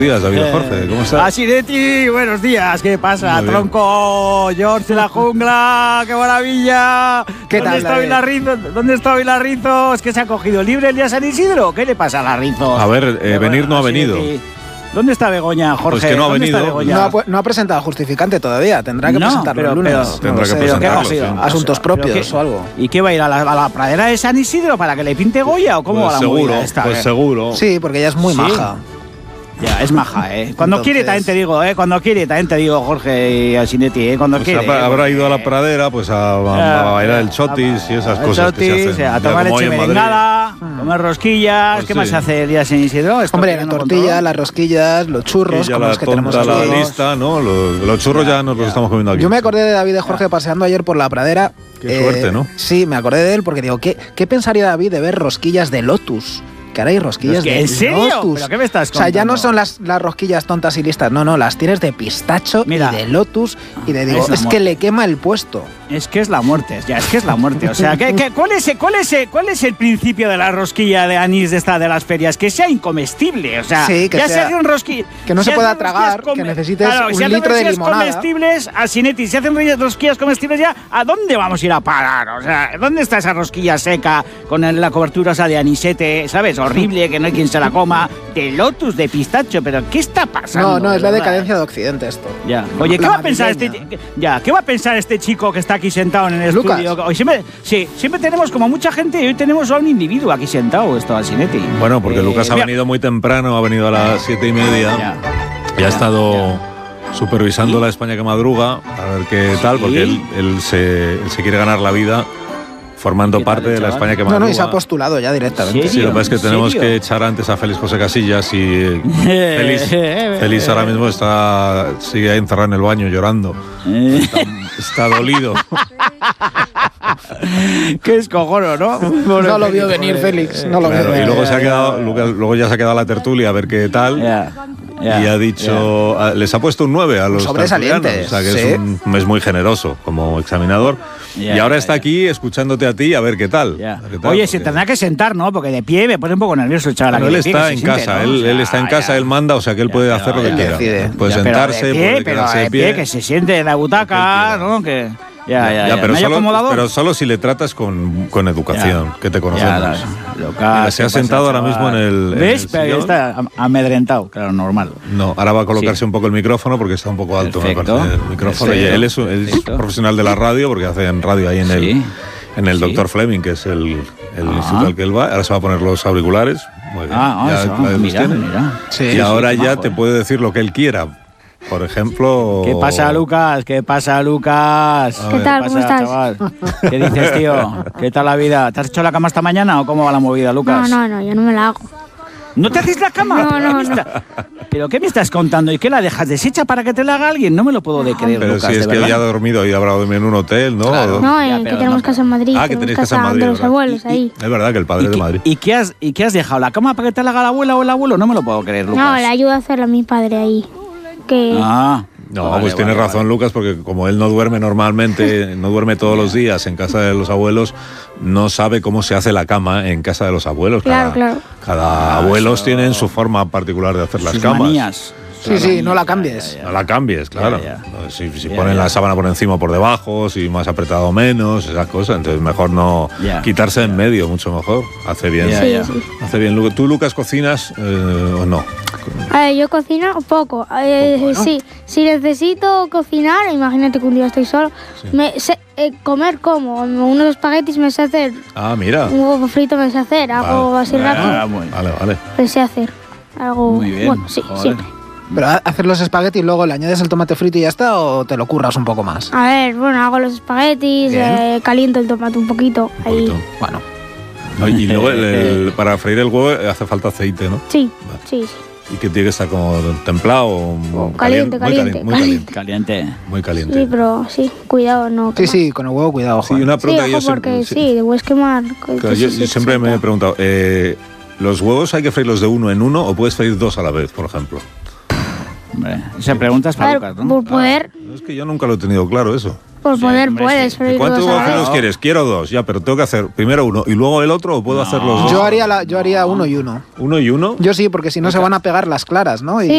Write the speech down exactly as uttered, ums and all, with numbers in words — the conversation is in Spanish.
Buenos días, David Jorge, ¿cómo estás? Asinetti, buenos días, ¿qué pasa? Tronco, George de la jungla, qué maravilla. ¿Qué ¿Dónde tal, está hoy Larrizo? ¿Dónde está hoy Larrizo? ¿Es que se ha cogido libre el día San Isidro? ¿Qué le pasa a Larrizo? A ver, eh, venir no ha venido. ¿Dónde está Begoña, Jorge? Pues que no ha venido. No ha, no ha presentado justificante todavía, tendrá que no, presentarlo pero, el lunes. Pero, tendrá no que sé, presentarlo, ¿qué, sí. asuntos propios qué, o algo. ¿Y qué va a ir a la, a la pradera de San Isidro para que le pinte Goya o cómo Pues va la seguro, movida esta? pues eh? seguro. Sí, porque ella es muy ¿Sí? maja. Ya, es maja, ¿eh? Cuando Entonces... quiere también te digo, ¿eh? Cuando quiere también te digo, Jorge y Asinetti, ¿eh? Cuando Pues quiere. habrá, ¿eh? habrá Porque... ido a la pradera pues a, a, a bailar el chotis y esas el cosas chotis, que se hacen. a tomar Ya como leche hoy en Madrid. merengada, comer rosquillas. Pues ¿Qué sí. más se hace el día San Isidro? Esto Hombre, que la yo no tortilla, controlo. las rosquillas, los churros, Y ya como la los que tenemos tonta, la aquí. lista, ¿no? Los, los churros ya, ya nos los estamos comiendo aquí. Yo me acordé de David de Jorge paseando ayer por la pradera. Qué suerte, ¿no? Sí, me acordé de él porque digo, ¿qué, qué pensaría David de ver rosquillas de Lotus? Que ahora hay rosquillas ¿Qué, de ¿En serio? Lotus. ¿Pero qué me estás O sea, ya no contando? son las, las rosquillas tontas y listas, no, no, las tienes de pistacho Mira. y de Lotus. Y le digo, Es la es, muerte. que le quema el puesto. Es que es la muerte, ya, es que es la muerte. O sea, ¿qué, qué, cuál, es, cuál, es, ¿cuál es el principio de la rosquilla de anís de esta de las ferias? Que sea incomestible, o sea, Sí, que ya sea- se hacen rosquillas. que no se pueda tragar, que necesites un si hacen litro de rosquillas limonada. comestibles, Asinetti, si hacen rosquillas comestibles ya, ¿a dónde vamos a ir a parar? O sea, ¿dónde está esa rosquilla seca con el- la cobertura esa de anisete, ¿sabes? Horrible, que no hay quien se la coma, de Lotus, de pistacho, pero ¿qué está pasando? No, no, es de la verdad? decadencia de Occidente esto. Ya. Oye, ¿qué La va a pensar este madrileña. ya, ¿qué va a pensar este chico que está aquí sentado en el Lucas. estudio? Hoy siempre, sí, siempre tenemos como mucha gente y hoy tenemos a un individuo aquí sentado, esto Asinetti. Bueno, porque Eh, Lucas ha mira, venido muy temprano, ha venido a las siete y media. Ya. Y ha estado Ya. supervisando ¿Sí? la España que madruga, a ver qué tal, ¿Sí? porque él, él, se, él se quiere ganar la vida formando ¿Qué tal, parte de la chaval? España que No, madruga. no, y se ha postulado ya directamente. ¿Sí? Sí, lo que pasa es que ¿En tenemos serio? que echar antes a Félix José Casillas y eh, Félix, Félix ahora mismo está sigue encerrado en el baño llorando. Eh, Está, está dolido. qué escojono, ¿no? No lo vio venir Félix, no lo vio Claro, y venir. luego se ha quedado, Lucas- luego ya se ha quedado a la tertulia a ver qué tal. Ya, ya, y ha dicho, a- les ha puesto un nueve a los Sobresaliente, tertulianos, o sea que sí. es, un, es muy generoso como examinador. Ya, y ahora ya, está ya. aquí escuchándote a ti a ver qué tal. ya. A ver qué tal, Oye, se porque- tendrá que sentar, ¿no? Porque de pie me pone un poco nervioso el chaval. Bueno, aquí él de pie, está que en se siente, casa, ¿no? él, O sea, él está en casa, ya. él manda, o sea que él Ya, puede pero hacer lo que él quiera. decide. Puede Ya, pero sentarse, de pie, puede pero quedarse de de pie, pie. que se siente en la butaca, quiera. ¿no? Que ya, ya, ya. pero, ¿Me hay solo, acomodado? pero solo si le tratas con, con educación, Ya. que te Ya, conocemos. la- Mira, Lucas, se ha ¿qué pasa, sentado ahora chaval? mismo en el, en ¿Ves? el Pero sillón. está am- amedrentado, claro, normal. No, ahora va a colocarse Sí. un poco el micrófono porque está un poco alto, me Perfecto. parece, el micrófono. Y Perfecto. él es, un- él es Perfecto. profesional de la radio porque hace en radio ahí en el, Sí. en el Sí. doctor Fleming, que es el, el Ah. instituto al que él va. Ahora se va a poner los auriculares. Muy bien. Ah, ah, Ya eso, los mira, tiene. mira. Sí, y sí, ahora qué ya majo, te eh. puede decir lo que él quiera. Por ejemplo... ¿Qué pasa, Lucas? ¿Qué pasa, Lucas? ¿Qué ¿Qué tal? ¿Cómo pasa, estás? chaval? ¿Qué dices, tío? ¿Qué tal la vida? ¿Te has hecho la cama esta mañana o cómo va la movida, No, Lucas? no, no, yo no me la hago. ¿No te haces la cama? No, ¿Pero no, qué me no. está- ¿Pero qué me estás contando? ¿Y qué la dejas deshecha para que te la haga alguien? No me lo puedo de creer, Pero Lucas, si es de que él verdad. ya ha dormido y habrá dormido en un hotel, ¿no? No, Ya, en pero que tenemos no, casa en Madrid. Ah, que tenemos tenéis casa en Madrid, de los ¿verdad? abuelos ahí. Es verdad que el padre ¿Y es de qué- Madrid. ¿Y qué has, y qué has dejado? ¿La cama para que te la haga la abuela o el abuelo? No me lo puedo creer, Lucas. No, le ayuda a hacerlo a mi padre ahí. Que Ah. No, vale, pues tienes vale, razón, vale. Lucas, porque como él no duerme normalmente, no duerme todos los días en casa de los abuelos, no sabe cómo se hace la cama en casa de los abuelos. Claro, cada, claro. Cada Ah, abuelos eso- tienen su forma particular de hacer las Sus camas. manías. Sí, sí, no la cambies. No la cambies, claro. Ya, ya. No, Si, si Ya, ponen ya. la sábana por encima o por debajo, si más apretado o menos, esas cosas. Entonces mejor no Ya. quitarse en medio, mucho mejor. Hace bien. Ya, sí, ya. sí. Hace bien. Lu- ¿Tú, Lucas, cocinas eh, o no? A ver, yo cocino poco. Eh, Sí, si necesito cocinar, imagínate que un día estoy solo, me sé, eh, comer como unos espaguetis me sé hacer, Ah, mira. un huevo frito me sé hacer, algo Vale. así Ah, rápido, muy, Vale, vale. me sé hacer. Algo, muy bien. bueno, sí, Joder. siempre. Pero ha- hacer los espaguetis y luego le añades el tomate frito y ya está, o te lo curras un poco más. A ver, bueno, hago los espaguetis, Bien. eh, caliento el tomate un poquito. Un poquito. Ahí. Bueno, No, y luego el- el- para freír el huevo hace falta aceite, ¿no? Sí, sí, sí. Y que tiene que estar como templado o O caliente, muy caliente, muy caliente. Caliente. Muy caliente. Sí, pero sí, cuidado, no. sí, quemar. sí, con el huevo cuidado, Sí, Juan. una Sí, pregunta que ojo, yo siempre, porque sí. sí, te puedes quemar. que- Claro, que yo, sí, yo sí, siempre sí, me he claro. preguntado, eh, ¿los huevos hay que freírlos de uno en uno o puedes freír dos a la vez, por ejemplo? Hombre, esa pregunta es A para ver, Lucas, ¿no? por poder, Es que yo nunca lo he tenido claro eso. por Sí, poder hombre, puedes sí. freír ¿Cuántos dos a huevos la vez. fritos quieres? Quiero dos, ya, pero tengo que hacer primero uno y luego el otro o puedo No. hacer los dos. Yo haría, la, yo haría uno y uno. ¿Uno y uno? Yo sí, porque si no se van a pegar las claras, ¿no? Y Sí,